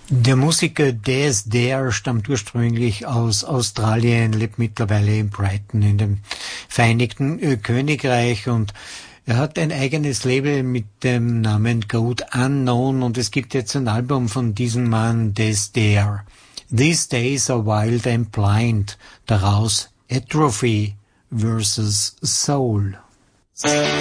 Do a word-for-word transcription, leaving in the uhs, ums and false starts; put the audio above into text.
Der Musiker Des Dare stammt ursprünglich aus Australien, lebt mittlerweile in Brighton in dem Vereinigten äh, Königreich und er hat ein eigenes Label mit dem Namen Code Unknown und es gibt jetzt ein Album von diesem Mann Des Dare. These Days Are Wild and Blind, daraus Atrophy versus Soul.